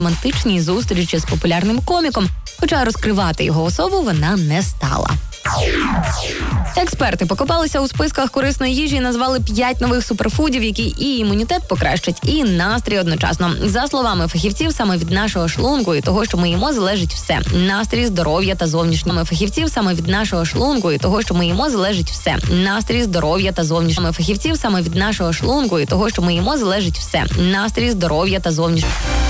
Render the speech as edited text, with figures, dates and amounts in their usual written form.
романтичній зустрічі з популярним коміком, хоча розкривати його особу вона не стала. Експерти покопалися у списках корисної їжі і назвали 5 нових суперфудів, які і імунітет покращать, і настрій одночасно. За словами фахівців, саме від нашого шлунку і того, що ми їмо, залежить все. Настрій, здоров'я та зовнішнє. Фахівців саме від нашого шлунку і того, що ми їмо, залежить все. Настрій, здоров'я та зовнішнє. Фахівців саме від нашого шлунку і того, що ми їмо, залежить все. Настрій, здоров'я та зовнішнє.